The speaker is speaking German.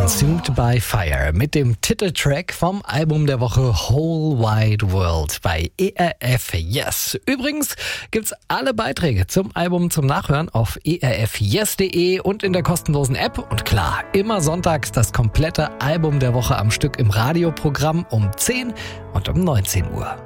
Consumed by Fire mit dem Titeltrack vom Album der Woche Whole Wide World bei ERF Yes. Übrigens gibt's alle Beiträge zum Album zum Nachhören auf erfyes.de und in der kostenlosen App. Und klar, immer sonntags das komplette Album der Woche am Stück im Radioprogramm um 10 und um 19 Uhr.